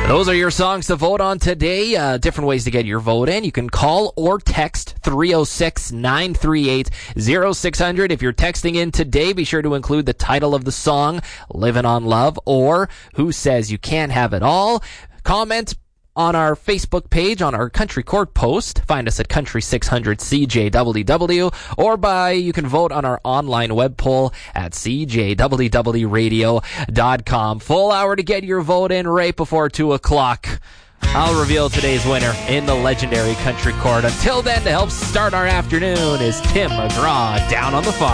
Those are your songs to vote on today. Different ways to get your vote in. You can call or text 306-938-0600. If you're texting in today, be sure to include the title of the song, Living on Love, or Who Says You Can't Have It All. Comment on our Facebook page, on our Country Court post. Find us at Country 600 CJWW, or you can vote on our online web poll at CJWWradio.com. Full hour to get your vote in right before 2 o'clock. I'll reveal today's winner in the legendary Country Court. Until then, to help start our afternoon is Tim McGraw, Down on the Farm.